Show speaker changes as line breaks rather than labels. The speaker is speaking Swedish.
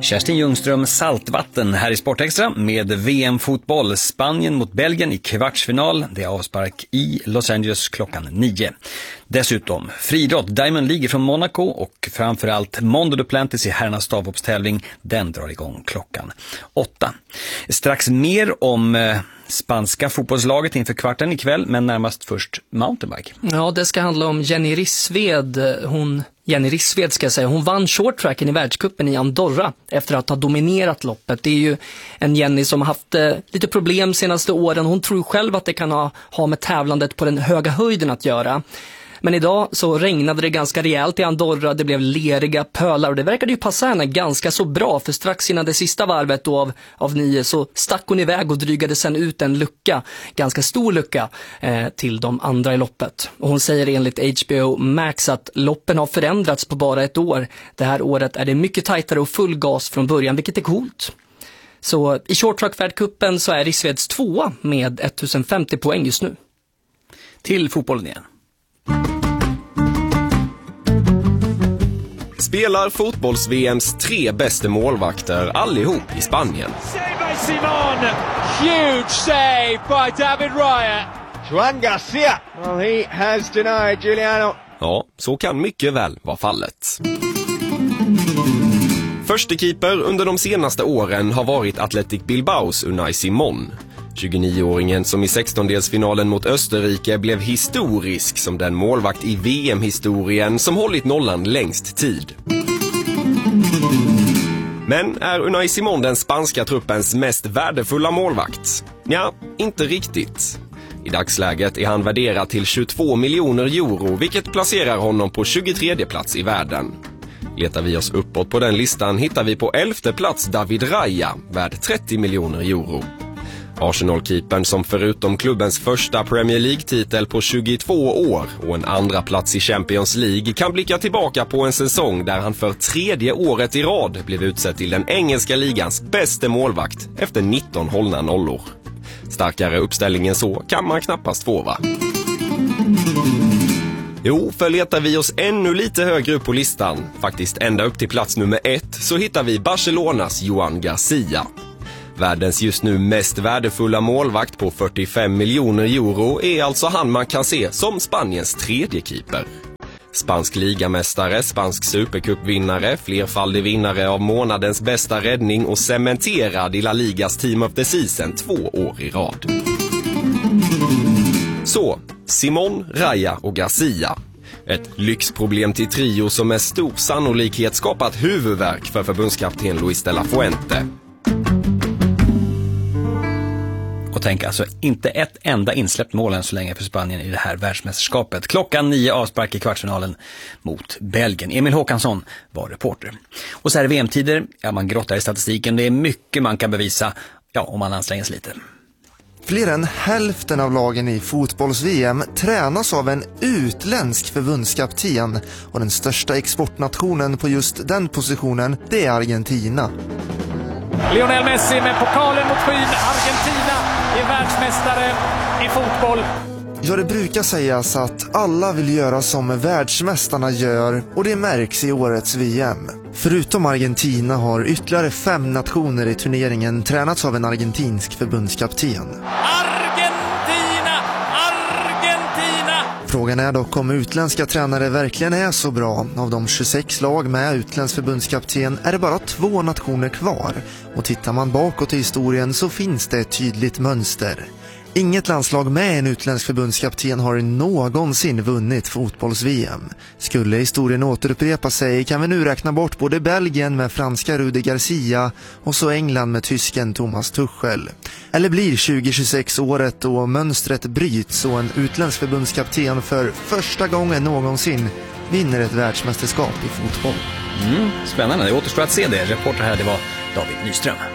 Kerstin Ljungström, Saltvatten här i Sportextra med VM-fotboll. Spanien mot Belgien i kvartsfinal. Det är avspark i Los Angeles klockan 9. Dessutom friidrott, Diamond League från Monaco och framförallt Mondo Duplantis i herrarnas stavhoppstävling. Den drar igång klockan 8. Strax mer om spanska fotbollslaget inför kvarten ikväll, men närmast först mountainbike.
Ja, det ska handla om Jenny Rissved. Jenny Rissved ska jag säga. Hon vann shorttracken i världscupen i Andorra efter att ha dominerat loppet. Det är ju en Jenny som har haft lite problem senaste åren. Hon tror själv att det kan ha med tävlandet på den höga höjden att göra. Men idag så regnade det ganska rejält i Andorra, det blev leriga pölar och det verkade ju passa henne ganska så bra, för strax innan det sista varvet då av 9 så stack hon iväg och drygade sen ut en lucka, ganska stor lucka till de andra i loppet. Och hon säger enligt HBO Max att loppen har förändrats på bara ett år. Det här året är det mycket tajtare och full gas från början, vilket är coolt. Så i short track världscupen så är Rissveds 2 med 1050 poäng just nu.
Till fotbollen igen.
Spelar fotbolls-VMs 3 bästa målvakter allihop i Spanien.
Simon, huge save by David Raya.
Juan Garcia, well, he has denied Juliano.
Ja, så kan mycket väl vara fallet. Förste keeper under de senaste åren har varit Athletic Bilbaos Unai Simon. 29-åringen som i 16-delsfinalen mot Österrike blev historisk som den målvakt i VM-historien som hållit nollan längst tid. Men är Unai Simon den spanska truppens mest värdefulla målvakt? Ja, inte riktigt. I dagsläget är han värderad till 22 miljoner euro, vilket placerar honom på 23:e plats i världen. Letar vi oss uppåt på den listan hittar vi på 11:e plats David Raya, värd 30 miljoner euro. Arsenal-keepern som förutom klubbens första Premier League-titel på 22 år och en andra plats i Champions League kan blicka tillbaka på en säsong där han för 3:e året i rad blev utsedd till den engelska ligans bästa målvakt efter 19 hållna nollor. Starkare uppställningen så kan man knappast få, va? Jo, för letar vi oss ännu lite högre upp på listan, faktiskt ända upp till plats nummer 1, så hittar vi Barcelonas Juan Garcia. Världens just nu mest värdefulla målvakt på 45 miljoner euro är alltså han man kan se som Spaniens 3:e keeper. Spansk ligamästare, spansk supercupvinnare, flerfaldig vinnare av månadens bästa räddning och cementerad i La Ligas Team of the Season 2 år i rad. Så, Simon, Raya och Garcia. Ett lyxproblem till trio som med stor sannolikhet skapat huvudvärk för förbundskapten Luis de la Fuente.
Och tänk alltså, inte ett enda insläppt mål än så länge för Spanien i det här världsmästerskapet. Klockan 9 avspark i kvartsfinalen mot Belgien. Emil Håkansson var reporter. Och så här VM-tider, ja, man grottar i statistiken. Det är mycket man kan bevisa, ja, om man anstränger sig lite.
Fler än hälften av lagen i fotbolls-VM tränas av en utländsk förbundskapten, och den största exportnationen på just den positionen, det är Argentina.
Lionel Messi med pokalen mot skyn. Argentina är världsmästare i fotboll.
Ja, det brukar sägas att alla vill göra som världsmästarna gör, och det märks i årets VM. Förutom Argentina har ytterligare 5 nationer i turneringen tränats av en argentinsk förbundskapten.
Argentina!
Frågan är dock om utländska tränare verkligen är så bra. Av de 26 lag med utländsk förbundskapten är det bara 2 nationer kvar. Och tittar man bakåt i historien så finns det ett tydligt mönster. Inget landslag med en utländsk förbundskapten har någonsin vunnit fotbolls-VM. Skulle historien återupprepa sig kan vi nu räkna bort både Belgien med franska Rudi Garcia och så England med tysken Thomas Tuchel. Eller blir 2026 året då mönstret bryts och en utländsk förbundskapten för första gången någonsin vinner ett världsmästerskap i fotboll?
Spännande, det återstår att se det. Reporter här, det var David Nyström.